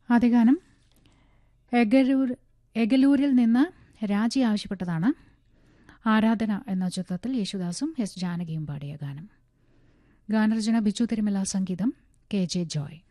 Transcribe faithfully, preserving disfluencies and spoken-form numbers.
ആദ്യ ഗാനം എഗലൂർ എഗലൂരിൽ നിന്ന് രാജി ആവശ്യപ്പെട്ടതാണ്. ആരാധന എന്ന ചിത്രത്തിൽ യേശുദാസും എസ് ജാനകിയും പാടിയ ഗാനം. ഗാനരചന ബിച്ചു തിരുമല, സംഗീതം കെ ജെ ജോയ്.